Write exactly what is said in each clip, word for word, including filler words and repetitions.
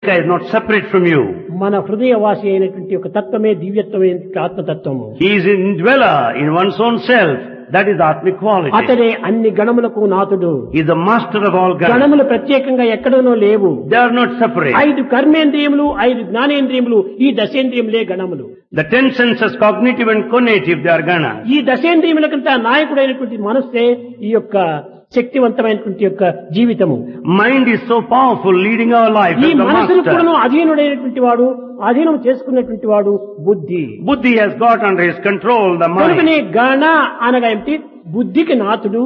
is not separate from you. మన హృదయవాసి అయినటువంటి ఒక తత్వమే దివ్యత్వమైన ఆత్మతత్వము. He is a dweller in one's own self. That is Atmic quality. అతడే అన్ని గణములకు నాథుడు. He is the master of all gods. గణములు ప్రత్యేకంగా ఎక్కడనో లేవు. They are not separate. ఐదు కర్మేంద్రియములు ఐదు జ్ఞానేంద్రియములు ఈ దశేంద్రియములే గణములు. The ten senses, cognitive and conative, they are ganas. ఈ దశేంద్రియములకంతా నాయకుడైనటువంటి మనస్సే ఈ యొక్క శక్తివంతమైనటువంటి యొక్క జీవితము. Mind is so powerful, leading our life ఈ as the మనసును master. కూడాను అధీనుడైనటువంటి వాడు, అధీనం చేసుకున్నటువంటి వాడు బుద్ధి. Buddhi has got under his control the కనుకనే mind. గణ అనగా ఏమిటి? బుద్ధికి నాథుడు,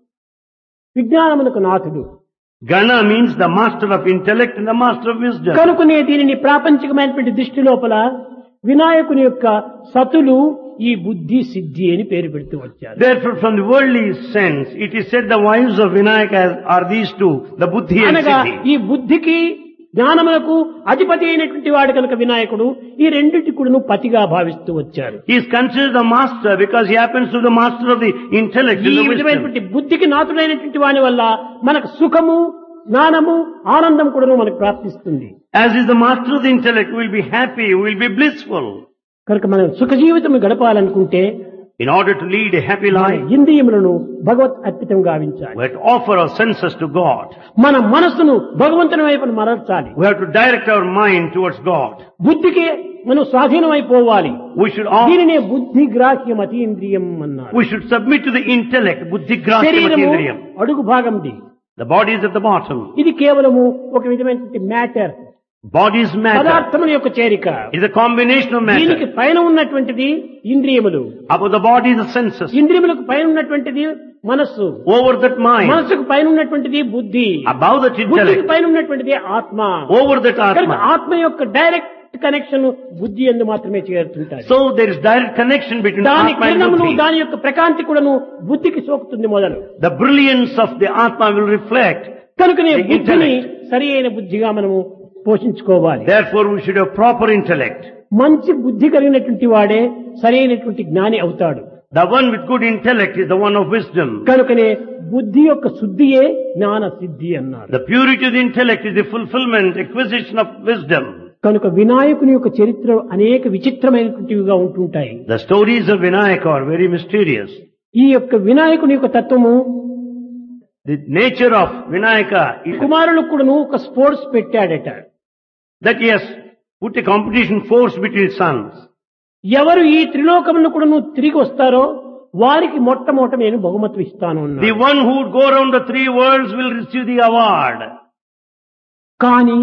విజ్ఞానమునకు నాథుడు. Gana means the master of intellect and the master of wisdom. కనుకనే దీనిని ప్రాపంచికమైనటువంటి దృష్టి లోపల వినాయకుని యొక్క సతులు ఈ బుద్ధి సిద్ధి అని పేరు పెడుతూ వచ్చారు. Therefore, from the worldly sense, it is said the wives of Vinayaka are these two, the Buddhi and అనగా Siddhi. ఈ బుద్ధికి జ్ఞానములకు అధిపతి అయినటువంటి వాడు కనుక వినాయకుడు ఈ రెండింటి కూడాను పతిగా భావిస్తూ వచ్చారు. He is considered the master because he happens to be the master of the intellect ఈ and the wisdom. విధమైనటువంటి బుద్ధికి నాథుడైనటువంటి వాని వల్ల మనకు సుఖము, జ్ఞానము, ఆనందం కూడాను మనకు ప్రాప్తిస్తుంది. As is the master of the intellect, we will be happy, we will be blissful. కనుక మనం సుఖ జీవితం గడపాలనుకుంటే In order to lead a happy మన life, ఇంద్రియములను భగవత్ అర్పితం గావించాలి. we have to offer our senses to God. మన మనస్సును భగవంతుని వైపు మరల్చాలి. We have to direct our mind towards God. బుద్ధికి మనం స్వాధీనం అయిపోవాలి. We should offer, దీనినే బుద్ధి గ్రాహ్యం అతీంద్రియం అన్నారు. we should submit to the intellect, buddhi grasya శరీరము matindriyam. అడుగు భాగంది. The body is at the bottom. ఇది కేవలము ఒక విధమైనటువంటి మ్యాటర్, Body is matter. పదార్థముల యొక్క చేరిక. It's a combination of దీనికి matter. పైన ఉన్నటువంటిది ఇంద్రియములు, Above the body is the senses. ఇంద్రియములకు పైన ఉన్నటువంటిది మనస్సు, Over that mind. మనస్సుకు పైన ఉన్నటువంటిది బుద్ధి, Above that బుద్ధికి intellect. పైన ఉన్నటువంటిది ఆత్మ. Over that కనుక atma. ఆత్మ యొక్క డైరెక్ట్ కనెక్షన్ బుద్ధి ఎందు మాత్రమే చేరుతుంటాయి. So there is direct connection between దాని atma and కిరణములు, buddhi. దాని యొక్క ప్రకాంతి కూడాను బుద్ధికి సోకుతుంది మొదలు. The brilliance of the atma will reflect. కనుకనే The బుద్ధిని intellect. సరి అయిన బుద్ధిగా మనము పోషించుకోవాలి. Therefore we should have proper intellect. మంచి బుద్ధి కలిగినటువంటి వాడే సరైనటువంటి జ్ఞాని అవుతాడు. The one with good intellect is the one of wisdom. కనుకనే బుద్ధి యొక్క శుద్ధియే జ్ఞాన సిద్ధి అన్నారు. The purity of the intellect is the fulfillment, acquisition of wisdom. కనుక వినాయకుని యొక్క చరిత్ర అనేక విచిత్రమైనటువంటివిగా ఉంటుంటాయి. The stories of Vinayaka are very mysterious. ఈ యొక్క వినాయకుని యొక్క తత్వము The nature of Vinayaka is కుమారులకు కూడాను ఒక sports పెట్టాడట. that he has put a competition force between sons. ఎవరు ఈ త్రిలోకములను కూడాను తిరిగి వస్తారో వారికి మొట్టమొదట నేను బహుమతి ఇస్తాను The అన్నాడు. one who would go around the three worlds will receive the award. కానీ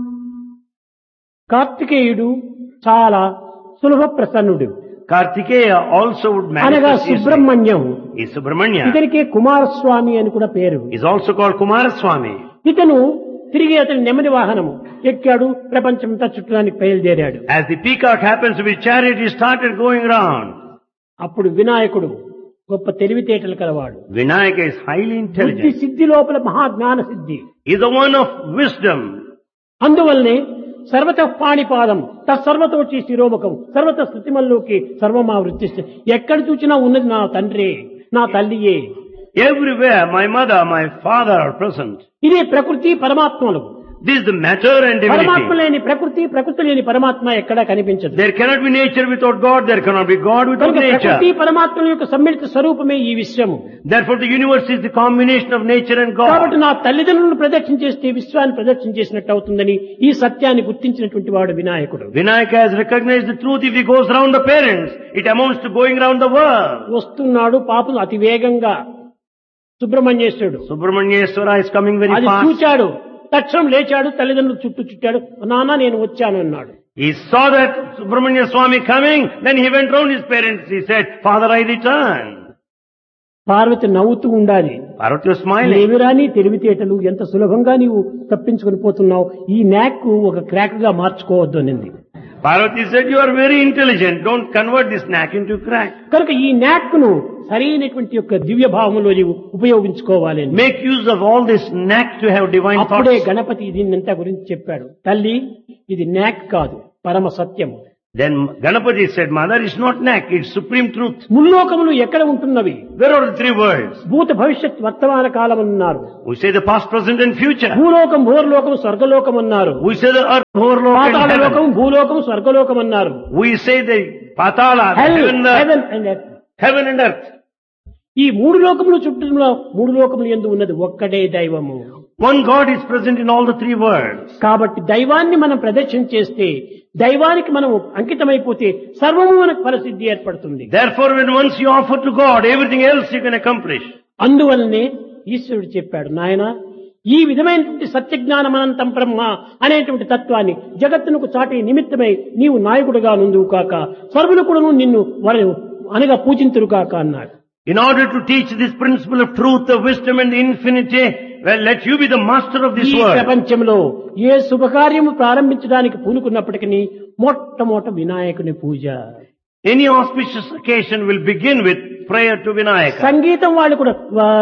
కార్తికేయుడు చాలా సులభ ప్రసన్నుడు. Kartikeya also would అనగా manifest his Subrahmanyam. is Subramanya. ఇతనికి కుమారస్వామి అని కూడా పేరు. Is also called Kumaraswamy. ఇతను తిరిగి అతని నెమ్మది వాహనము ఎక్కాడు, ప్రపంచమంతా చుట్టడానికి బయలుదేరాడు. As the peacock happens to be chariot, he started going round. అప్పుడు వినాయకుడు గొప్ప తెలివితేటలు కలవాడు. Vinayaka is highly బుద్ధి intelligent. సిద్ధి లోపల మహాజ్ఞాన సిద్ధి. He is the one of wisdom. అందువల్లనే సర్వత పాణిపాదం తత్సర్వతోచి శిరోముఖం సర్వత స్థుతిమల్లోకి సర్వమా వృత్తి. ఎక్కడ చూసినా ఉన్నది నా తండ్రే, నా తల్లియే. Everywhere my mother, my father are present. ఇదే ప్రకృతి పరమాత్మలు. This is the matter and పరమాత్మ divinity. లేని ప్రకృతి, ప్రకృతి లేని పరమాత్మ ఎక్కడా కనిపించదు. There cannot be nature without God. There cannot be God without కనుక ప్రకృతి nature. పరమాత్మల యొక్క సమ్మిళిత స్వరూపమే ఈ విశ్వము. Therefore the universe is the combination of nature and కాబట్టి God. నా తల్లిదండ్రులను ప్రదక్షిణ చేస్తే విశ్వాన్ని ప్రదక్షిణ చేసినట్టు అవుతుందని ఈ సత్యాన్ని గుర్తించినటువంటి వాడు వినాయకుడు. Vinayaka has recognized the truth. If he goes round the parents, it amounts to going round the world. వస్తున్నాడు పాపం అతి వేగంగా సుబ్రహ్మణ్యేశ్వరుడు. Subramanyeswara is coming very అది fast. చూచాడు, తక్షణం లేచాడు, తల్లిదండ్రులు చుట్టూ చుట్టాడు. నాన్న నేను వచ్చాను అన్నాడు. He saw that Subramanya Swami coming, then he went round his parents. He said, Father, I return. Parvati నవ్వుతూ ఉండాలి. Parvati was smiling. ఏమిరా నీ తెలివితేటలు, ఎంత సులభంగా నీవు తప్పించుకొని పోతున్నావు, ఈ నాక్ ఒక క్రాక్ గా మార్చుకోవద్దు అనింది. Parvati said, you are very intelligent. Don't convert this knack into crack. కనుక ఈ నాక్ ను సరైనటువంటి యొక్క దివ్య భావంలో నీవు ఉపయోగించుకోవాలి అని. Make use of all this knack to have divine అప్పుడే thoughts. గణపతి దీన్నంతా గురించి చెప్పాడు. తల్లి ఇది నాక్ కాదు, పరమ సత్యము. Then Ganapati said, Mother, it's not knack, it's supreme truth. ముల్లోకములు ఎక్కడ ఉంటున్నవి? Where are the three worlds? భూత భవిష్యత్ వర్తమాన కాలం అన్నారు. We say the past, present and future. భూలోకం, భూర్లోకం, స్వర్గలోకం అన్నారు. We say the earth, Bhurloka and పాతాళ లోకం, heaven. భూలోకం, స్వర్గలోకం అన్నారు. We say the Patala, the Hell, heaven, the heaven and earth. heaven and earth. ఈ మూడు లోకములు చుట్టూలో మూడు లోకములు యందు ఉన్నది ఒక్కడే దైవము. One God is present in all the three worlds. కాబట్టి దైవాన్ని మనం ప్రదర్శన చేస్తే, దైవానికి మనం అంకితమైపోతే సర్వము మనకు ఫలసిద్ధి ఏర్పడుతుంది. Therefore, when once you offer to God, everything else you can accomplish. అందువల్లనే ఈశ్వరుడు చెప్పాడు, నాయనా ఈ విధమైనటువంటి సత్యజ్ఞానమనంతం బ్రహ్మ అనేటువంటి తత్వాన్ని జగత్తునకు చాటి నిమిత్తమై నీవు నాయకుడుగా నుందువు కాక, సర్వులు కూడా నిన్ను వారు అనగా పూజింతురు కాక అన్నాడు. In order to teach this principle of truth, of wisdom and infinity, well, let you be the master of this ఈ world. ప్రపంచంలో ఏ శుభకార్యము ప్రారంభించడానికి పూనుకున్నప్పటికీ మొట్టమొదట వినాయకుని పూజ. Any auspicious occasion will begin with prayer to Vinayaka. సంగీతం వాళ్ళు కూడా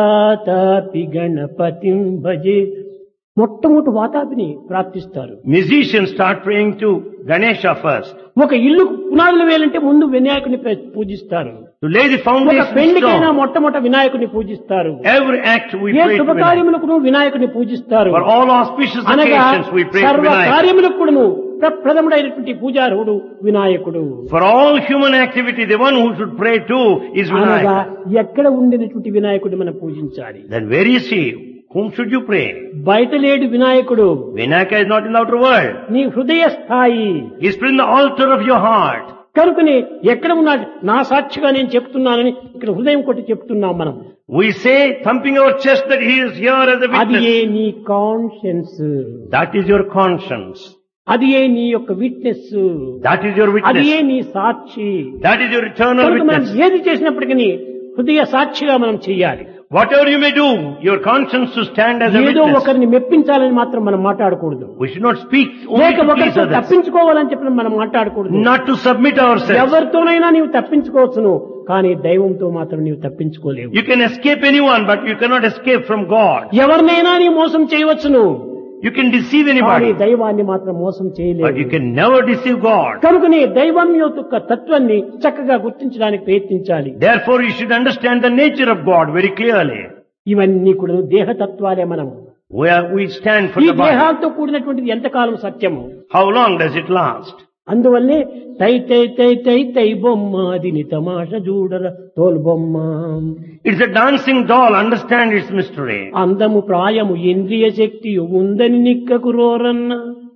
వాతాపి గణపతిం భజే, మొట్టమొదటి వాతాపిని ప్రార్థిస్తారు. Musicians start praying to Ganesha first. ఒక ఇల్లు పునాదులు వేయాలంటే ముందు వినాయకుని పూజిస్తారు. To lay the ఒక foundation పెళ్లికైనా stone. మొట్టమొదట వినాయకుని పూజిస్తారు. Every act we A pray to Vinayaka. శుభకార్యములకు వినాయకుని పూజిస్తారు. For all auspicious అనగా occasions we pray to సర్వ Vinayaka. కార్యములకు కూడాను ప్రప్రథముడైనటువంటి పూజారుడు వినాయకుడు. For all human activity, the one who should pray to is అనగా Vinayaka. ఎక్కడ ఉండినటువంటి వినాయకుడు మనం పూజించాలి. Then where is he? Whom should you pray? బయట లేడు వినాయకుడు, Vinayaka is not in the outer world. నీ హృదయ స్థాయి. He is in the altar of your heart. కనుకనే ఎక్కడ ఉన్నాడు, నా సాక్షిగా నేను చెప్తున్నానని ఇక్కడ హృదయం కొట్టి చెప్తున్నాం మనం. We say, thumping our chest, that he is here as a అది ఏ witness. నీ conscience, That is your conscience. అది ఏ నీ యొక్క విట్నెస్, That is your అది ఏ witness. నీ సాక్షి. That is your eternal కనుక మనం witness. ఏది చేసినప్పటికీ హృదయ సాక్షిగా మనం చేయాలి. Whatever you may do, your conscience to stand as a ఏదో witness. ఒకరిని మెప్పించాలని మాత్రం మనం మాట్లాడకూడదు. We should not speak only లేక to please ఒకరితో others. తప్పించుకోవాలని చెప్పి మనం మాట్లాడకూడదు. Not to submit ourselves. ఎవరితోనైనా నీవు తప్పించుకోవచ్చును, కానీ దైవంతో మాత్రం నీవు తప్పించుకోలేవు. You can escape anyone, but you cannot escape from God. ఎవరినైనా నీ మోసం చేయవచ్చును, You can deceive కానీ anybody, దైవాన్ని మాత్రం మోసం but you చేయలేవు. can never deceive God. కనుకనే దైవం యొక్క తత్వాన్ని చక్కగా గుర్తించడానికి ప్రయత్నించాలి. Therefore, you should understand the nature of God very clearly. ఇవన్నీ కూడా దేహతత్వాలే. మనం We, are, we stand for ఈ the body. దేహాలతో కూడినటువంటిది ఎంతకాలం సత్యము. How long does it last? అందువల్లే తై తై తై తై తై బొమ్మ దిని తమాష చూడర తోలు బొమ్మ, It's a dancing doll, understand its mystery. అందము ప్రాయము ఇంద్రియ శక్తి ఉందని నిక్కకు రోరన్న,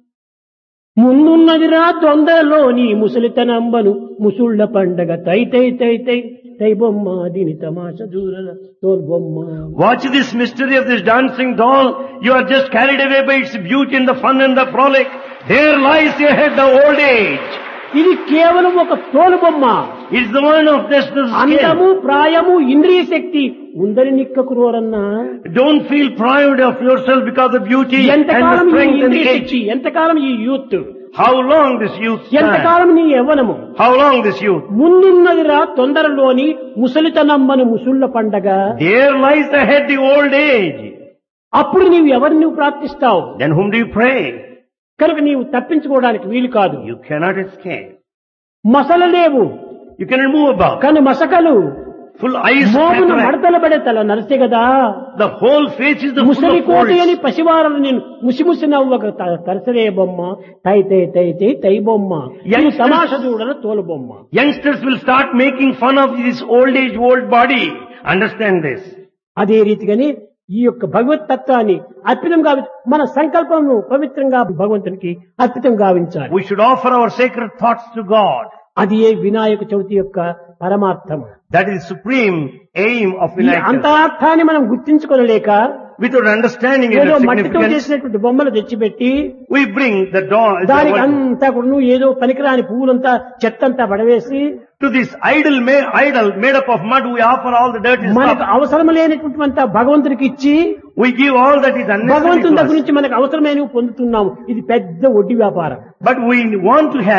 ముందున్నదిరా తొందరలోని ముసలితనంబను ముసుళ్ల పండగ తై తై తై తై తై బొమ్మ దీని తమాష దూరల తోల్ బొమ్మ. Watch this mystery of this dancing doll. You are just carried away by its beauty and the fun and the frolic. There lies ahead the old age. ఇది కేవలం ఒక తోలు బొమ్మ. It's the one of this, this అందము skin. ప్రాయము ఇంద్రియ శక్తి ఉందని నిక్కకు రోరన్నా, Don't feel proud of yourself because of beauty and the ఎంతకాలం ఈ strength and ఇంద్రియ the శక్తి, age. ఎంతకాలం ఈ youth, How long this youth stand? ఎంతకాలం నీ యవ్వనము. How long this youth? ముందున్నదిరా తొందరలోని ముసలితనమ్మను ముసుళ్ల పండగ. There lies ahead the old age. అప్పుడు నీవు ఎవరిని నువ్వు ప్రార్థిస్తావు? Then whom do you pray? కనుక నీవు తప్పించుకోవడానికి వీలు కాదు. You cannot escape. మసలలేవు You cannot move about. కను మసకలు, Full eyes మోమున cataract. మడతల పడే తల నరిసే కదా. The whole face is the full ముసలి of కోటి అని folds. పసివారలు నేను ముసిముసి నవ్వక త- తరసరే బొమ్మ తై తై తై తై తై బొమ్మ, ఇది Youngsters- తమాష చూడల తోలు బొమ్మ. Youngsters will start making fun of this old age, old body. Understand this. అదే రీతిగానే ఈ యొక్క భగవత్ తత్వాన్ని అర్పితం గావి, మన సంకల్పము పవిత్రంగా భగవంతునికి అర్పితం గావించాలి. We should offer our sacred thoughts to God. అది ఏ వినాయక చవితి యొక్క పరమార్థం. That is supreme aim of ఈ Vinayaka. అంతరార్థాన్ని మనం గుర్తించుకోలేక Without understanding ఏదో its మట్టితో significance, చేసినటువంటి బొమ్మలు తెచ్చిపెట్టి we bring the doll దానికి the- అంతా కూడా ఏదో పనికిరాని పువ్వులంతా చెత్తంతా పడవేసి to this idol made, idol made up of mud. We offer all the dirty మనకు stuff. అవసరం లేనటువంటి భగవంతునికి ఇచ్చి We give all that is unnecessary భగవంతుని to దగ్గర us. నుంచి మనకు అవసరమైనవి పొందుతున్నాము. ఇది పెద్ద వడ్డీ వ్యాపారం. But we want to have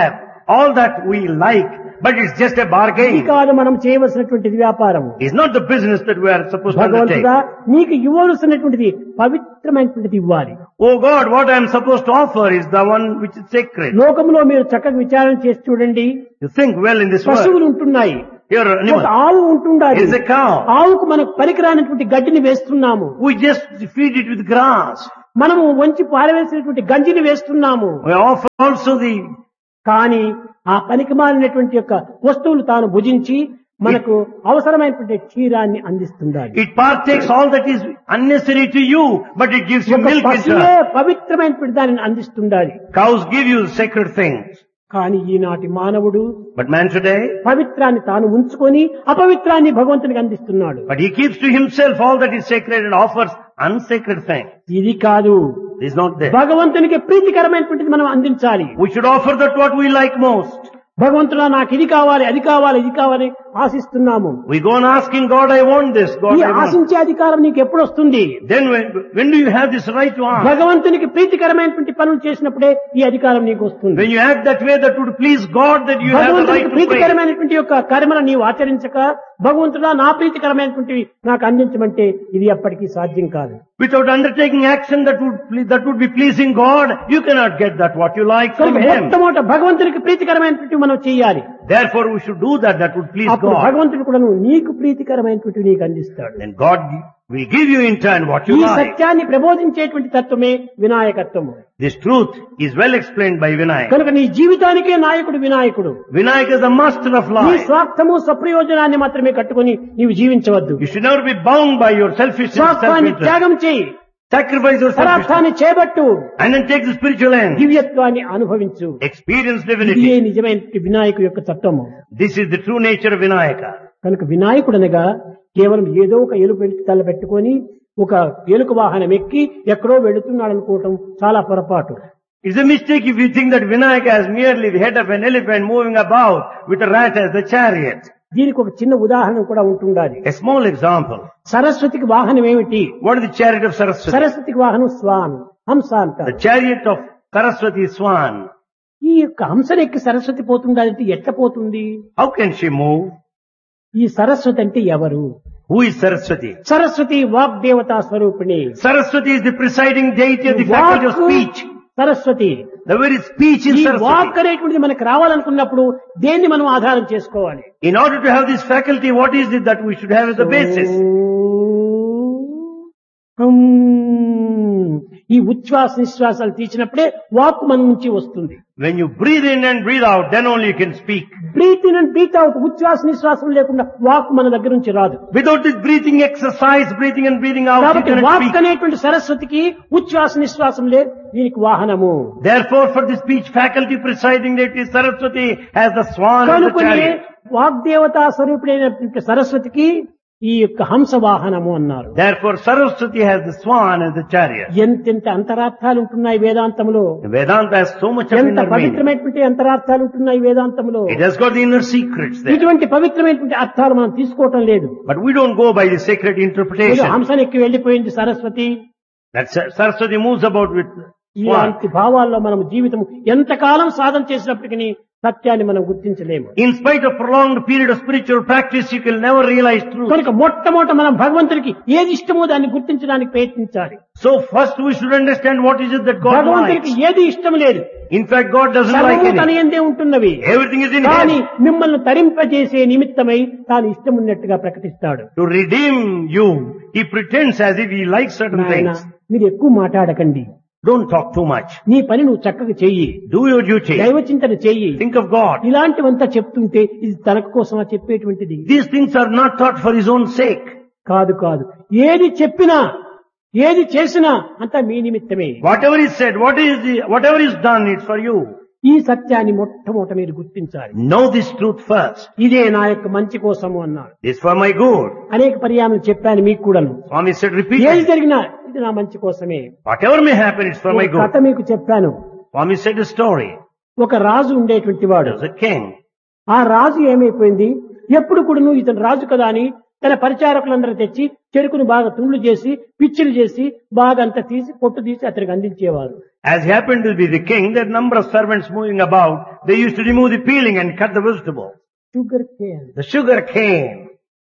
all that we like, but it's just a ఇది bargain. కాదు మనం చేయవలసినటువంటిది వ్యాపారం. It's not the business that we are supposed to undertake. భగవంతుడా నీకు ఇవ్వవలసినటువంటిది పవిత్రమైనటువంటిది ఇవ్వాలి. Oh God, what I am supposed to offer is the one which is sacred. లోకంలో మీరు చక్కగా విచారణ చేసి చూడండి. You think well in this world. పశువులు ఉంటున్నాయి, Here are ఒక animals. ఆవు ఉంటుండాలి. It is a cow. ఆవుకు మనకు పనికిరానటువంటి గడ్డిని వేస్తున్నాము. We just feed it with grass. మనము వంచి పారవేసినటువంటి గంజిని వేస్తున్నాము. We offer also the, కానీ ఆ పనికి మాలినటువంటి యొక్క వస్తువులు తాను భుజించి మనకు అవసరమైనటువంటి క్షీరాన్ని అందిస్తుండాలి. it partakes all that is unnecessary to you, but it gives you ఒక milk in పశువే turn. పవిత్రమైనటువంటి దానిని అందిస్తుండాలి. Cows give you sacred things. కానీ ఈనాటి మానవుడు But man today, పవిత్రాన్ని తాను ఉంచుకొని అపవిత్రాన్ని భగవంతునికి అందిస్తున్నాడు. but he keeps to himself all that is sacred and offers unsacred things. ఇది కాదు, It is not there. భగవంతునికి ప్రీతికరమైనటువంటిది మనం అందించాలి. We should offer that what we like most. భగవంతుడా నాకు ఇది కావాలి, అది కావాలి, ఇది కావాలి ఆశిస్తున్నాము. We go on asking God, I want this, God, ఈ I want. ఆశించే అధికారం నీకు ఎప్పుడు వస్తుంది? Then when, when do you have this right to ask? భగవంతునికి ప్రీతికరమైనటువంటి పనులు చేసినప్పుడే ఈ అధికారం నీకు వస్తుంది. When you act that way that would please God, that you have the right భగవంతునికి to pray. ప్రీతికరమైనటువంటి యొక్క కర్మను నీవు ఆచరించక భగవంతుడా నా ప్రీతికరమైనటువంటివి నాకు అందించమంటే ఇది ఎప్పటికీ సాధ్యం కాదు. Without undertaking action that would ple- that would be pleasing God, you cannot get that what you like from కనుక Him. మొట్టమొదట భగవంతునికి ప్రీతికరమైనటువంటి మనం చేయాలి. Therefore, we should do that. That would please అప్పుడు God. భగవంతుడు కూడా నీకు ప్రీతికరమైనటువంటి నీకు అందిస్తాడు. Then God will give you in turn what ఈ you like. సత్యాన్ని ప్రబోధించేటువంటి తత్వమే వినాయకత్వము. This truth is well explained by Vinayak. కనుక నీ జీవితానికే నాయకుడు వినాయకుడు. Vinayak is the master of నీ life. స్వార్థము స్వప్రయోజనాన్ని మాత్రమే కట్టుకొని నీవు జీవించవద్దు. You should never be bound by your selfish స్వార్థాన్ని self-interest. త్యాగం చేయి, Sacrifice your selfish పరార్థాన్ని చేపట్టు, and then take the spiritual end. దివ్యత్వాన్ని అనుభవించు. Experience ఇదే divinity. నిజమైన వినాయకుడు యొక్క తత్వము. This is the true nature of Vinayaka. కనుక వినాయకుడు అనగా కేవలం ఏదో ఒక ఎలుక తల పెట్టుకొని ఒక ఎలుక వాహనం ఎక్కి ఎక్కడో వెళుతున్నాడు అనుకోవటం చాలా పొరపాటు. It's a mistake if you think that Vinayaka has merely the head of an elephant moving about with a rat as the chariot. దీనికి ఒక చిన్న ఉదాహరణ కూడా ఉంటుండాలి. A small example. సరస్వతికి వాహనం ఏమిటి? What is the chariot of Saraswati? సరస్వతికి వాహనం స్వాన్, హంస అంటారు. The chariot of Saraswati is swan. ఈ యొక్క హంసను ఎక్కి సరస్వతి పోతుండాలంటే ఎట్లా పోతుంది? How can she move? ఈ సరస్వతి అంటే ఎవరు? Who is Saraswati? సరస్వతి వాగ్దేవతా స్వరూపిణి. Saraswati is the presiding deity of the faculty of speech. Saraswati. The very speech is ఈ వాక్ Saraswati. అనేటువంటిది మనకు రావాలనుకున్నప్పుడు దేన్ని మనం ఆధారం చేసుకోవాలి? In order to have this faculty, what is it that we should have as the basis? హమ్. ఈ ఉచ్ఛ్వాస నిశ్వాసాలు తీసినప్పుడే వాక్ మన నుంచి వస్తుంది. When you breathe in and breathe out, then only you can speak. Breath in and breath out, ఉచ్ఛ్వాస నిశ్వాసం లేకుండా walk మన దగ్గర నుంచి రాదు. Without this breathing exercise, breathing and breathing out, you కాబట్టి cannot వాక్ speak. అనేటువంటి సరస్వతికి ఉచ్ఛ్వాస నిశ్వాసం లేదు, దీనికి వాహనము. Therefore, for the speech faculty presiding deity, Saraswati has the swan and the కనుకనే chariot. వాగ్దేవతా స్వరూపుడైనటువంటి సరస్వతికి ఈ యొక్క హంస వాహనము అన్నారు. Therefore, Saraswati has the swan and the chariot. ఎంతెంత అంతరార్థాలు ఉంటున్నాయి వేదాంతములో. Vedanta has so much of ఎంత inner meaning. పవిత్రమైనటువంటి అంతరార్థాలు ఉంటున్నాయి వేదాంతములో. It has got the inner secrets there. ఇటువంటి పవిత్రమైనటువంటి అర్థాలు మనం తీసుకోవటం లేదు. But we don't go by the sacred ఏదో interpretation. హంసనెక్కి వెళ్లిపోయింది Saraswati. That Sar- Saraswati moves about with swan. ఇలాంటి భావాల్లో మనం జీవితం ఎంతకాలం సాధన చేసినప్పటికీ సత్యాన్ని మనం గుర్తించలేము. In spite of prolonged period of spiritual practice, you can never realize truth. కనుక మొట్టమొదట మనం భగవంతుడికి ఏది ఇష్టమో దాన్ని గుర్తించడానికి ప్రయత్నించాలి. So first we should understand what is it that God భగవంతుడికి likes. ఏది ఇష్టం లేదు. In fact, God doesn't like సర్వము తన anything. యందే ఉంటున్నవి. Everything is in కానీ Him. మిమ్మల్ని తరింపజేసే నిమిత్తమై తాను ఇష్టం ఉన్నట్టుగా ప్రకటిస్తాడు. To redeem you, He pretends as if He likes certain నాయనా, things. మీరు ఎక్కువ మాట్లాడకండి. Don't talk too much. నీ పని నువ్వు చక్కగా చెయ్యి, Do your duty. దైవ చింతన చెయ్యి. Think of God. ఇలాంటివంతా చెప్తుంటే ఇది తన కోసమా చెప్పేటువంటిది These things are not taught for His own sake. కాదు. కాదు ఏది చెప్పినా ఏది చేసినా అంతా మీ నిమిత్తమే. Whatever is said, what is the, whatever is done, it's for you. ఈ సత్యాన్ని మొట్టమొదట మీరు గుర్తించాలి. Know this truth first. ఇదే నా యొక్క మంచి కోసము అన్నారు. It's for my good. అనేక పర్యాయం చెప్పాను మీకు కూడాను. Swami said ఏది repeatedly. జరిగినా ఇది నా మంచి కోసమే. Whatever may happen, it's for my ఒక కథ good. మీకు చెప్పాను. Swami said a story. ఒక రాజు ఉండేటువంటి వాడు. There was a king. ఆ రాజు ఏమైపోయింది, ఎప్పుడు కూడా నువ్వు ఇతను రాజు కదా అని తన పరిచారకులందరూ తెచ్చి చెరుకును బాగా తుండ్లు చేసి పిచ్చిలు చేసి బాగా అంతా తీసి పొట్టు తీసి అతనికి అందించేవారు. As happened to be the king, there are number of servants moving about. They used to remove the peeling and cut the vegetable. Sugar cane. The sugar cane.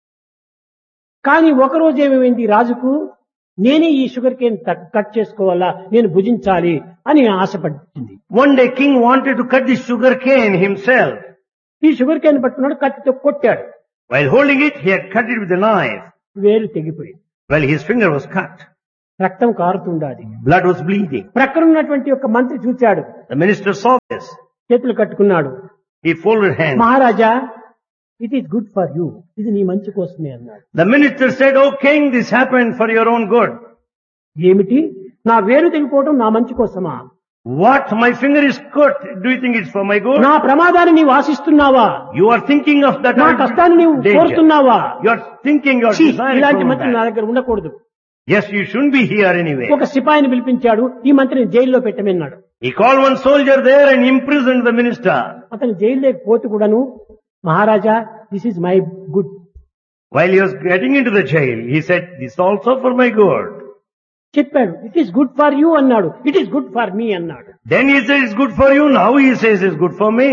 కానీ ఒకరోజు ఏమైంది, రాజుకు నేనే ఈ షుగర్ కేన్ కట్ చేసుకోవాలా, నేను భుజించాలి అని ఆశపడింది. One day king wanted to cut the sugar cane himself. ఈ షుగర్ కేన్ పట్టుకున్నాడు, కత్తితో కొట్టాడు. While holding it, he had cut it with a knife. వేలు తెగిపోయింది. Well, his finger was cut. రక్తం కారుతుండాది. Blood was bleeding. ప్రక్కన ఉన్నటువంటి ఒక మంత్రి చూచాడు. The minister saw this. చేతులు కట్టుకున్నాడు. He folded hands. Maharaja, it is good for you, ఇది నీ మంచి కోసమే అన్నాడు. The minister said, "Oh king, this happened for your own good." ఏమిటి, నా వేలు తెగిపోవడం నా మంచి కోసమా? What? My finger is cut. Do you think it's for my good? నా ప్రమాదాన్ని నీవు ఆశిస్తున్నావా? You are thinking of that నా కష్టాన్ని నీవు danger. కోరుతున్నావా? You are thinking, you are ఛీ, desiring ఇలాంటి from మంత్రి నా that. దగ్గర ఉండకూడదు. Yes, you shouldn't be here anyway. ఒక సిపాయిని పిలిపించాడు, ఈ మంత్రిని జైల్లో పెట్టమన్నాడు. He called one soldier there and imprisoned the minister. అతను జైల్లోకి పోతూ కూడాను, మహారాజా, this is my good. While he was getting into the jail, he said, "This is also for my good." చెప్పాడు, it is good for you అన్నాడు, it is good for me అన్నాడు. Then he said, "It's good for you." Now he says, "It's good for me."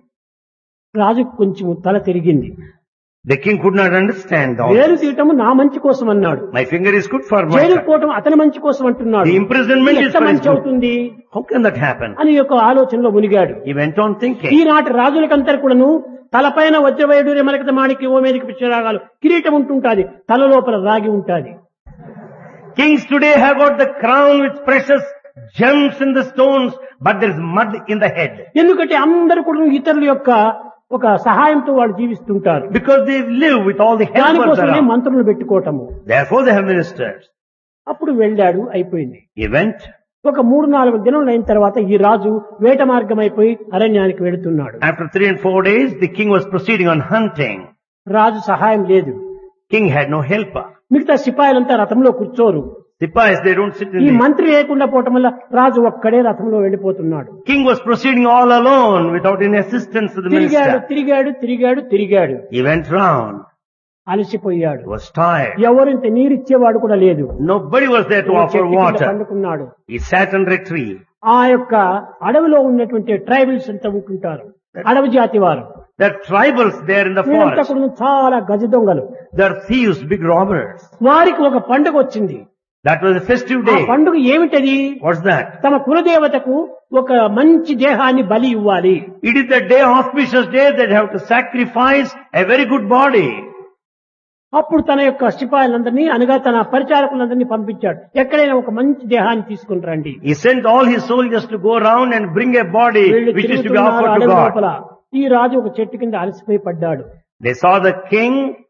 రాజుకు కొంచెం తల తిరిగింది. The king could not understand all వేలు this. తీయటము నా మంచి కోసం అన్నాడు, My finger is good for my jail good. పోవటం అతని మంచి కోసం అంటున్నాడు. The imprisonment is ఎంత for his మంచి good. అవుతుంది How can that happen? అని యొక్క ఆలోచనలో మునిగాడు. He went on thinking. ఈనాటి రాజులకందరు కూడాను తలపైన వజ్రవైడు రెమలకత మాణిక్య ఓమేదిక పుష్యరాగాలు కిరీటం ఉంటుంటాది, తల లోపల రాగి ఉంటాది. Kings today have got the crown with precious gems in the stones, but there is mud in the head. ఎందుకంటే అందరూ కూడా ఇతరుల యొక్క ఒక సహాయంతో వాళ్ళు జీవిస్తుంటారు. Because they live with all the helpers దానికోసమే around. మంత్రులు పెట్టుకోవటము. Therefore they have ministers. అప్పుడు వెళ్ళాడు, అయిపోయింది. He went. ఒక మూడు నాలుగు దినాలు అయిన తర్వాత ఈ రాజు వేట మార్గం అయిపోయి అరణ్యానికి వెళుతున్నాడు. After three and four days, the king was proceeding on hunting. రాజు సహాయం లేదు. King had no helper. మిగతా సిపాయిలంతా రథంలో కూర్చోరు. Sipais, they don't sit in ఈ the... మంత్రి లేకుండా పోవటం వల్ల రాజు ఒక్కడే రథంలో వెళ్ళిపోతున్నాడు. King was proceeding all alone without any assistance to the తిరిగాడు minister. తిరిగాడు తిరిగాడు తిరిగాడు He went round. అలసిపోయాడు. He was tired. ఎవరింత నీరిచ్చేవాడు కూడా లేదు. Nobody was there to offer చెట్టు కింద water. పండుకున్నాడు. He sat under a tree. ఆ యొక్క అడవిలో ఉన్నటువంటి ట్రైబల్స్ అంతా ఉంటుంటారు, అడవి జాతి వారు. There are tribals there in the వీరంతా forest. కూడా చాలా గజ దొంగలు. There are thieves, big robbers. వారికి ఒక పండుగ వచ్చింది. That was a festive ఆ day. పండుగ ఏమిటది? What's that? తమ కులదేవతకు ఒక మంచి దేహాన్ని బలి ఇవ్వాలి. It is the day, auspicious day, that have to sacrifice a very good body. అప్పుడు తన యొక్క సిపాయిలందరినీ అనగా తన పరిచారకులందరినీ పంపించాడు, ఎక్కడైనా ఒక మంచి దేహాన్ని తీసుకుని రండి. He sent all his soldiers to go around and bring a body వీళ్ళు which is to be తిరుగుతున్నారు offered to అడవి God. లోపల. ఈ రాజు ఒక చెట్టు కింద అలసిపోయి పడ్డాడు. They saw the king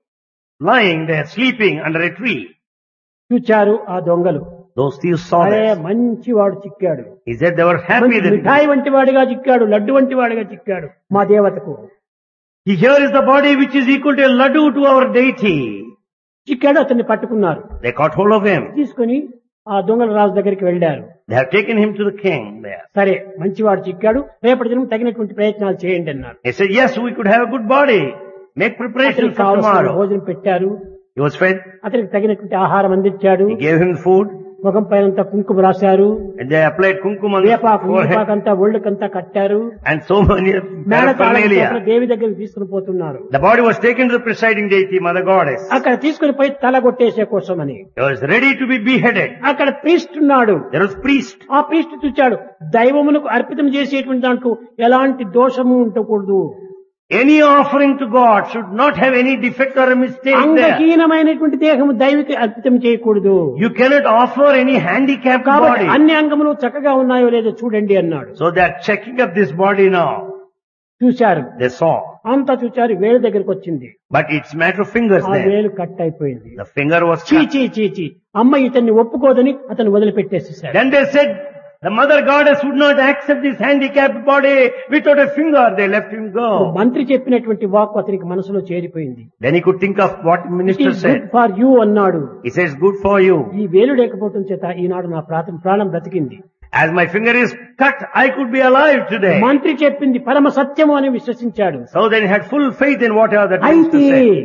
lying there, sleeping under a tree. చూచారు ఆ దొంగలు. Those thieves saw అరే this. మంచి వాడు చిక్కాడు, He said they were happy మంచి that మిఠాయి వంటి వాడిగా చిక్కాడు, లడ్డు వంటి వాడిగా చిక్కాడు మా దేవతకు. here is the body which is equal to a laddu to our deity. చిక్కాడు, అతన్ని పట్టుకున్నారు. They caught hold of him. తీసుకుని ఆ దొంగల రాజు దగ్గరికి వెళ్ళారు. They have taken him to the king there. సరే మంచివాడు చిక్కాడు, రేపటి దినం తగినటువంటి ప్రయత్నాలు చేయండి అన్నారు. He said, yes, we could have a good body. Make preparations అతనికి for కావాల్సిన tomorrow. భోజనం పెట్టారు, He was fed. అతనికి తగినటువంటి ఆహారం అందించాడు. He gave him food. ముఖం పైనంతా కుంకుమ రాశారు, And they applied kumkum on the వేపాకు forehead. వేపాకంతా ఒళ్ళకంతా కట్టారు. And so many మేళతాళం paraphernalia. చేత దేవి దగ్గరికి తీసుకుని పోతున్నారు. The body was taken to the presiding deity, Mother Goddess. అక్కడ తీసుకుని పోయి తల కొట్టేసే కోసమని He was ready to be beheaded. అక్కడ ప్రీస్ట్ ఉన్నాడు. There was priest. ఆ ప్రీస్ట్ చూచాడు, దైవమునకు అర్పితం చేసేటువంటి దాంట్లో ఎలాంటి దోషము ఉండకూడదు. Any offering to God should not have any defect or a mistake there. అంగహీనమైనటువంటి దేహము దైవకి అర్పితం చేయకూడదు. You cannot offer any handicapped కాబట్టి body. అన్ని అంగములు చక్కగా ఉన్నాయో లేదో చూడండి అన్నాడు. So they are checking up this body now. చూశారు, They saw. అంతా చూచారు, వేలు దగ్గరికి వచ్చింది. But it's matter of fingers ఆ there. వేలు కట్ అయిపోయింది. The finger was చీ cut. చీ చీ చీ అమ్మ ఇతన్ని ఒప్పుకోదని అతను వదిలిపెట్టేసేసాడు. Then they said, the Mother Goddess would not accept this handicapped body without a finger. They left him go. మంత్రి చెప్పినటువంటి వాక్కు అతనికి మనసులో చేరిపోయింది. Then he could think of what the it minister is good said. For you అన్నాడు. He says, good for you. ఈ వేలు లేకపోవటం చేత ఈనాడు నా ప్రాతం ప్రాణం బ్రతికింది. As my finger is cut, I could be alive today. మంత్రి చెప్పింది పరమ సత్యము అని విశ్వసించాడు. So then he had full faith in whatever that అయితే minister said.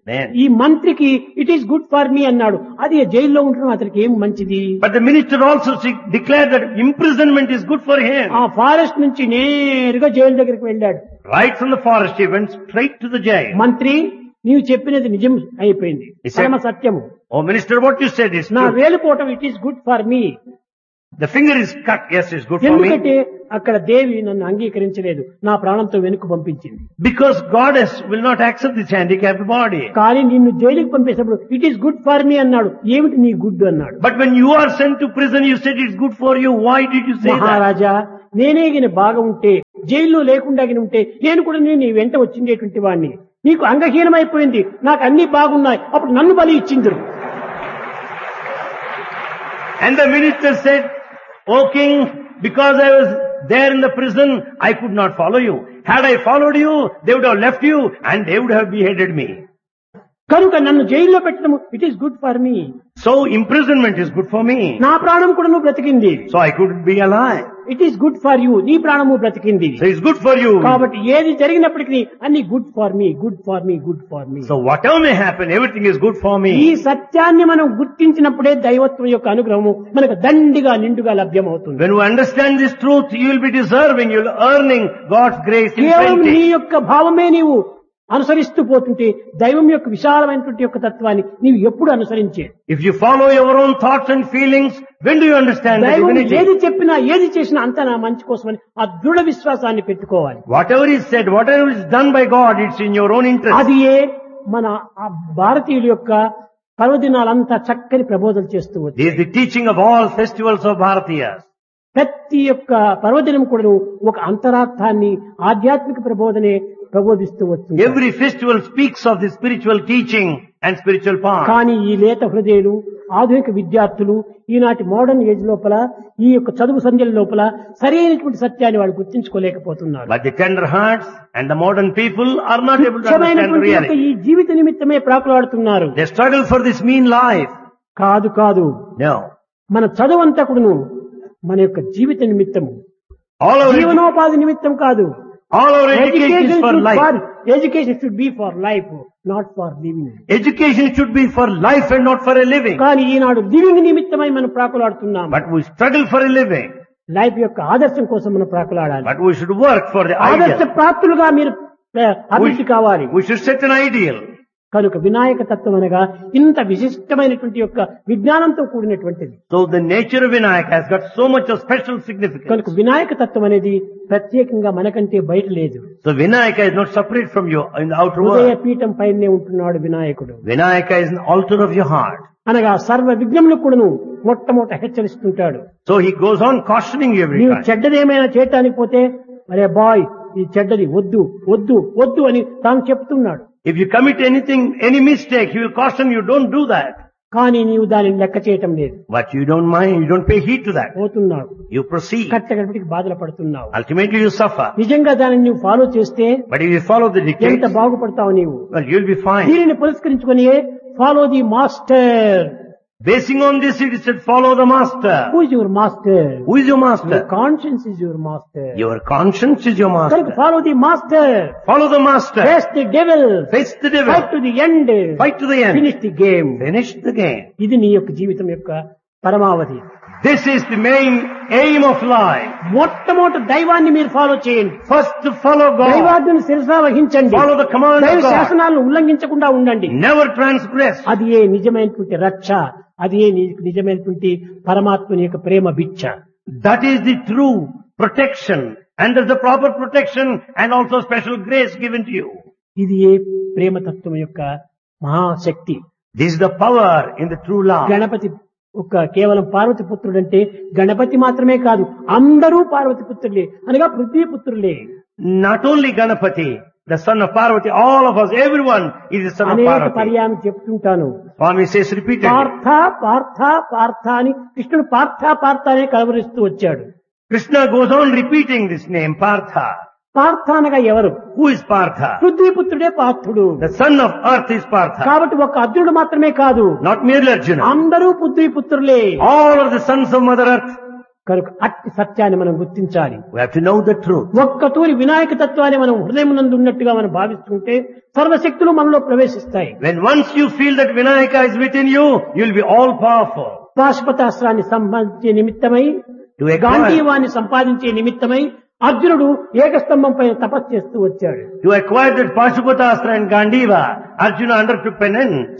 Then. ఈ మంత్రికి it is good for me అన్నాడు. అది జైల్లో ఉండడం అతనికి ఏం మంచిది. But the minister also declared that imprisonment is good for him. ఆ ఫారెస్ట్ నుంచి నేరుగా జైలు దగ్గరికి వెళ్ళాడు. Right from the forest he went straight to the jail. మంత్రి, నీవు చెప్పినది నిజం అయిపోయింది, He said- పరమ సత్యము. Oh minister, what you said is నా true. వేలుపోవటం it is good for me. The finger is cut. Yes, it's good for me. ఎందుకంటే అక్కడ దేవి నన్ను అంగీకరించలేదు, నా ప్రాణంతో వెనుక పంపించింది. Because goddess will not accept this handicapped body. కానీ నిన్ను జైలుకి పంపేసినప్పుడు it is good for me అన్నాడు. ఏమిటి నీ గుడ్ అన్నాడు. But when you are sent to prison, you said it's good for you. Why did you say that? మహారాజా, నేనే గిన బాగా ఉంటే, జైల్లో లేకుండా గిన ఉంటే నేను కూడా నేను నీ వెంట వచ్చిండేటువంటి వాడిని. నీకు అంగహీనమైపోయింది, నాకు అన్ని బాగున్నాయి, అప్పుడు నన్ను బలి ఇచ్చిందిరు. And the minister said, O king, because I was there in the prison, I could not follow you. Had I followed you, they would have left you and they would have beheaded me. కనుక నన్ను జైల్లో పెట్టడం it is good for me. So imprisonment is good for me. నా ప్రాణం కూడా నువ్వు బ్రతికింది. So I could be alive. It is good for you, నీ ప్రాణము బ్రతికింది. So it's good for you. కాబట్టి ఏది జరిగినప్పటికీ అన్ని good for me, good for me, good for me. So whatever may happen, everything is good for ఈ me. సత్యాన్ని మనం గుర్తించినప్పుడే దైవత్వం యొక్క అనుగ్రహము మనకు దండిగా నిండుగా లభ్యమవుతుంది. When you understand this truth, you will be deserving, you will be earning God's grace in కేవలం నీ plenty. యొక్క భావమే నీవు అనుసరిస్తూ పోతుంటే దైవం యొక్క విశాలమైనటువంటి యొక్క తత్వాన్ని నీవు ఎప్పుడు అనుసరించే. If you follow your own thoughts and feelings, when do you understand the దైవం divinity? ఏది చెప్పినా ఏది చేసినా అంతా నా మంచి కోసమని ఆ దృఢ విశ్వాసాన్ని పెట్టుకోవాలి. Whatever is said, whatever is done by God, it's in your own interest. అది ఏ మన ఆ భారతీయుల యొక్క పర్వదినాలంతా చక్కని ప్రబోధన చేస్తూ వచ్చాయి. This is the teaching of all festivals of Bharatiyas. ప్రతి యొక్క పర్వదినం కూడా ఒక అంతరార్థాన్ని, ఆధ్యాత్మిక ప్రబోధనే ప్రబోధిస్తూ వస్తుంది. Every festival speaks of the spiritual teaching and spiritual path. కానీ ఈ లేత హృదయులు, ఆధునిక విద్యార్థులు ఈనాటి మోడర్న్ ఏజ్ లోపల, ఈ యొక్క చదువు సంధ్యల లోపల సరైనటువంటి సత్యాన్ని వాళ్ళు గుర్తించుకోలేకపోతున్నారు. But the tender hearts and the modern people are not able to understand the ముఖ్యమైనటువంటి యొక్క reality. ఈ జీవిత నిమిత్తమే ప్రాకులాడుతున్నారు. They struggle for this mean life. కాదు కాదు, No. మన చదువంతా కూడాను మన యొక్క జీవిత నిమిత్తము, All our, edu- జీవనోపాధి నిమిత్తం కాదు. all our education is for life. Education should be for life, not for living. Education should be for life and not for a living. కానీ ఈనాడు లివింగ్ నిమిత్తమై మనం ప్రాకులాడుతున్నాం. But we struggle for a living. Life యొక్క ఆదర్శం కోసం మనం ప్రాకులాడాలి. But we should work for the ఆదర్శ ideal. ప్రాప్తులుగా మీరు ఆ, అభివృద్ధి కావాలి. We should set an ideal. కనుక వినాయక తత్వం అనగా ఇంత విశిష్టమైనటువంటి యొక్క విజ్ఞానంతో కూడినటువంటిది. So the nature of Vinayak has got so much of special significance. కనుక వినాయక తత్వం అనేది ప్రత్యేకంగా మనకంటే బయట లేదు. So Vinayaka is not separate from you in the outer హృదయ world. పీఠం పైనే ఉంటున్నాడు వినాయకుడు. Vinayaka is an altar of your heart. అనగా సర్వ విఘ్నములకు కూడాను మొట్టమొదట హెచ్చరిస్తుంటాడు. So he goes on cautioning you every నీవు time. చెడ్డదేమైనా చేయటానికి పోతే, అరే బాయ్ ఈ చెడ్డది వద్దు వద్దు వద్దు అని తాను చెప్తున్నాడు. If you commit anything, any mistake, he will caution you, don't do that. కానీ నీవు దానిని లెక్క చేయటం లేదు. But you don't mind, you don't pay heed to that. పోతున్నావు, You proceed. కట్టగడిపికి బాధలు పడుతున్నావు. Ultimately you suffer. నిజంగా దానిని నువ్వు ఫాలో చేస్తే But if you follow the ఎంత dictates, బాగుపడతావు నీవు. well, you'll be fine. దీనిని పురస్కరించుకొని follow the master. Basing on this, it is said, follow the master. Who is your master? Who is your master? Conscience is your master. Your conscience is your కనుక master. Follow the master. Follow the master. Face the devil. Face the devil. Fight to the end. Fight to the end. Finish the game. Finish the game. ఇది నీ యొక్క జీవితం యొక్క పరమావధి. This is the main aim of life. మొట్టమొదటి దైవాన్ని మీరు follow చేయండి. First to follow God. దైవాజ్ఞను శిరసా వహించండి. Follow the command దైవ of God. శాసనాలను ఉల్లంఘించకుండా ఉండండి. Never transgress. అది ఏ నిజమైనటువంటి రక్ష, అది ఏ ని- నిజమైనటువంటి పరమాత్మని యొక్క ప్రేమ భిక్ష. That is the true protection. And there's the proper protection and also special grace given to you. ఇది ఏ ప్రేమతత్వం యొక్క మహాశక్తి. This is the power in the true love. Ganapati ఒక కేవలం పార్వతి పుత్రుడంటే గణపతి మాత్రమే కాదు, అందరూ పార్వతి పుత్రులే అనగా Prithvi పుత్రులే. Not only Ganapati, the son of Parvati, all of us, everyone is the son of అనేక Parvati. పర్యాయం చెప్తుంటాను. Swami says repeatedly. Partha Partha Partha అని కృష్ణుడు పార్థ పార్థ అనే కలవరిస్తూ వచ్చాడు. Krishna goes on repeating this name, Partha. Partha అనగా ఎవరు? Who is Partha? పృథ్వీపుత్రుడే పార్థుడు. The son of earth is Partha. కాబట్టి ఒక అర్జునుడు మాత్రమే కాదు, Not merely Arjuna. అందరూ పృథ్వీపుత్రులే. All are the sons of Mother Earth. కనుక అట్టి సత్యాన్ని మనం గుర్తించాలి. We have to know the truth. ఒక్క తూరి వినాయక తత్వాన్ని మనం హృదయమునందు ఉన్నట్టుగా మనం భావిస్తుంటే సర్వశక్తులు మనలో ప్రవేశిస్తాయి. When once you feel that Vinayaka is within you, you will be all powerful. పాశుపతాస్త్రాన్ని సంపాదించే నిమిత్తమై, To acquire, గాంధీవాన్ని సంపాదించే నిమిత్తమై అర్జునుడు ఏకస్తంభం పైన తపస్సు చేస్తూ వచ్చాడు. to acquire that Pashupatastra and Gandiva, Arjuna undertook penance.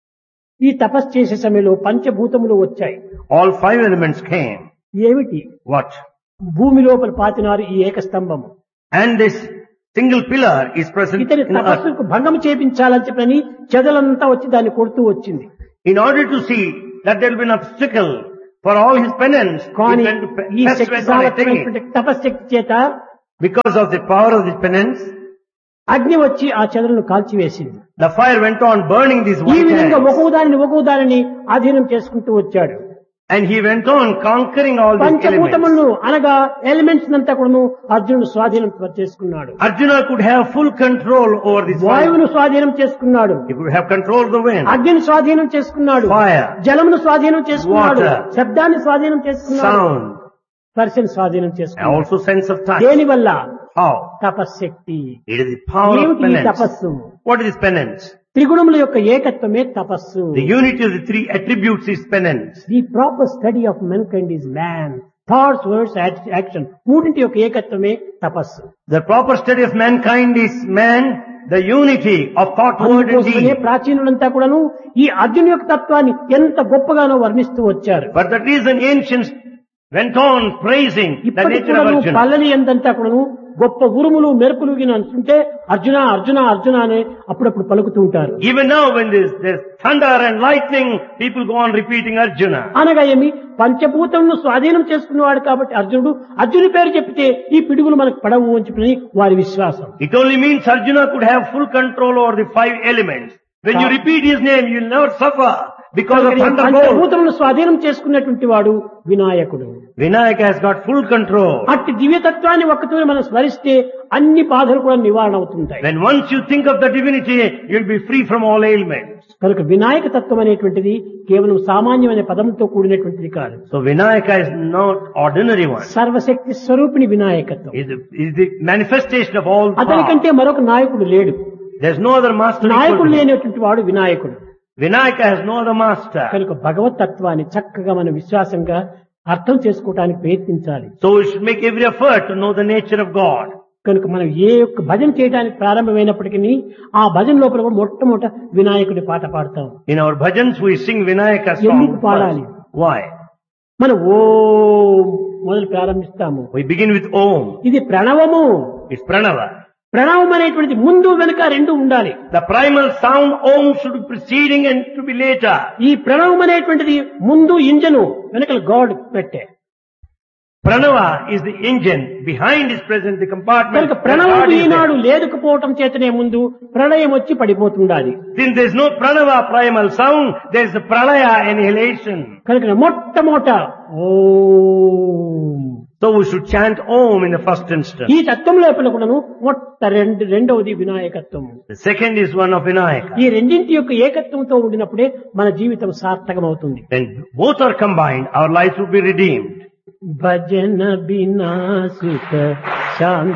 ఈ తపస్సు చేసే సమయంలో పంచభూతములు వచ్చాయి. All five elements came. ఏమిటి? What? భూమి లోపల పాతినారు ఈ ఏకస్తంభము. And this single pillar is present ఇతని in earth. తపస్సుకు భంగం చేపించాలని చెప్పని చెదలంతా వచ్చి దాన్ని కొడుతూ వచ్చింది. In order to see that there will be an obstacle for all his penance, he కానీ went to pe- ఈ first Shakti went on attacking it. సామర్థ్యమైనటువంటి తపశ్శక్తి చేత Because of the power of this penance, అగ్ని వచ్చి ఆ చెదలను కాల్చివేసింది. the fire went on burning these ఈ white విధంగా ants. ఒక్కో దానిని ఒక్కో దానిని ఆధీనం చేసుకుంటూ వచ్చాడు. And he went on conquering all these elements. పంచభూతములను అనగా ఎలిమెంట్స్ అంతా కూడా అర్జునుడు స్వాధీనం చేసుకున్నాడు. Arjuna could have full control over this fire. వాయువును స్వాధీనం చేసుకున్నాడు. He could have control of the wind, అగ్నిని స్వాధీనం చేసుకున్నాడు. fire, జలమును స్వాధీనం చేసుకున్నాడు. Water. శబ్దాన్ని స్వాధీనం చేసుకున్నాడు. sound, స్పర్శను స్వాధీనం and చేసుకున్నాడు. also sense of touch. దేని వల్ల? How? తపశ్శక్తి. It is the power of ఏమిటి ఈ penance. తపస్సు? What is this penance? త్రిగుణముల యొక్క ఏకత్వమే తపస్సు. The unity of the three attributes is penance. The proper study of మెన్కైండ్ is man. Thoughts, words, action మూడింటి యొక్క ఏకత్వమే తపస్సు. The proper study of mankind is man, the unity of thought, word and అందుకోసమనే deed. ప్రాచీనులంతా కూడాను ఈ అర్జున్ యొక్క తత్వాన్ని ఎంత గొప్పగానో వర్ణిస్తూ వచ్చారు. For that reason ancients went on praising the ఇప్పటికి nature of కూడాను Arjuna. పల్లెని ఎంతంతా కూడాను గొప్ప ఉరుములు మెరుపులు గిన అంటుంటే అర్జున అర్జున అర్జున అని అప్పుడప్పుడు పలుకుతూ ఉంటారు. Even now when there's, there's thunder and lightning, people go on repeating Arjuna. అనగా ఏమి? పంచభూతములను స్వాధీనం చేసుకున్నవాడు కాబట్టి అర్జునుడు అర్జుని పేరు చెప్తే ఈ పిడుగులు మనకు పడవు అని చెప్పి వారి విశ్వాసం. It only means Arjuna could have full control over the five elements. When you repeat his name, you'll never suffer because of thunderbolt. పంచభూతములను స్వాధీనం చేసుకున్నటువంటి వాడు వినాయకుడు. Vinayaka has got full control. అట్టి దివ్యతత్వాన్ని ఒక్కతూరి మనం స్మరిస్తే అన్ని బాధలు కూడా నివారణ అవుతుంటాయి. When once you think of the divinity, you'll be free from all ailments. కనుక వినాయక తత్వం అనేటువంటిది కేవలం సామాన్యమైన పదంతో కూడినటువంటిది కాదు. So Vinayaka is not ordinary one. సర్వశక్తి స్వరూపిణి వినాయకత్వం. Is the, is the manifestation of all power. అతనికంటే మరొక నాయకుడు లేడు. There's no other master equal నాయకుడు to him. లేనటువంటి వాడు వినాయకుడు. Vinayaka has no other master. కనుక భగవత్ తత్వాన్ని చక్కగా మనం విశ్వాసంగా అర్థం చేసుకోవడానికి ప్రయత్నించాలి. So we should make every effort to know the nature of God. కనుక మనం ఏ యొక్క భజన చేయడానికి ప్రారంభమైనప్పటికీ ఆ భజన లోపల కూడా మొట్టమొదట వినాయకుడి పాట పాడతాం. In our bhajans we sing Vinayaka ఎందుకు song పాడాలి? first. Why? మనం ఓం మొదలు ప్రారంభిస్తాము. We begin with Om. ఇది ప్రణవము. It's Pranava. ప్రణవం అనేటువంటిది ముందు వెనుక రెండు ఉండాలి. The primal sound Om should be preceding and to be later. ఈ ప్రణవం అనేటువంటిది ముందు ఇంజను వెనకల గాడ్ పెట్టే. Pranava is the engine. Behind is present the compartment. కనుక The ప్రణవం God is ఈనాడు there. లేదుకపోవటం చేతనే ముందు ప్రళయం వచ్చి పడిపోతుండాలి. Since there is no Pranava primal sound, there is a Pralaya annihilation. కనుక మొట్టమొదట ఓం. So we should chant Om in the first instance. ఈ తత్వం లోపల కూడాను మొట్ట రెండు రెండవది వినాయకత్వం. The second is one of Vinayaka. ఈ రెండింటి యొక్క ఏకత్వంతో ఉండినప్పుడే మన జీవితం సార్థకం అవుతుంది. When both are combined, our lives will be redeemed. భజన బినా సుఖ శాంతి